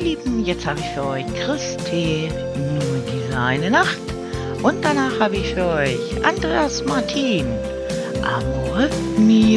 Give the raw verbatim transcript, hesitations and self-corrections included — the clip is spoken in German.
Lieben, jetzt habe ich für euch Christi nur diese eine Nacht. Und danach habe ich für euch Andreas Martin, Amore Mio.